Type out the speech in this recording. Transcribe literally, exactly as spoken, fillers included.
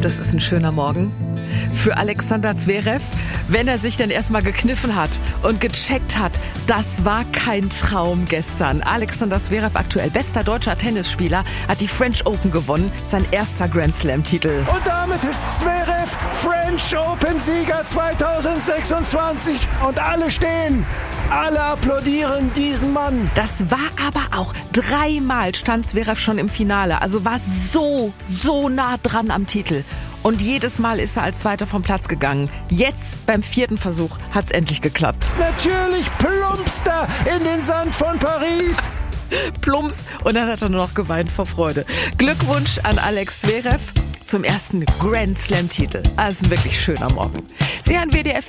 das ist ein schöner Morgen für Alexander Zverev, wenn er sich dann erstmal gekniffen hat und gecheckt hat, das war kein Traum gestern. Alexander Zverev, aktuell bester deutscher Tennisspieler, hat die French Open gewonnen, sein erster Grand Slam-Titel. Und damit ist Zverev French Open-Sieger zweitausendsechsundzwanzig und alle stehen, alle applaudieren diesen Mann. Das war aber auch dreimal stand Zverev schon im Finale, also war so, so nah dran am Titel. Und jedes Mal ist er als Zweiter vom Platz gegangen. Jetzt, beim vierten Versuch, hat's endlich geklappt. Natürlich plumpst er in den Sand von Paris. Plumps. Und dann hat er nur noch geweint vor Freude. Glückwunsch an Alex Zverev zum ersten Grand Slam-Titel. Also ein wirklich schöner Morgen. Sie hören W D F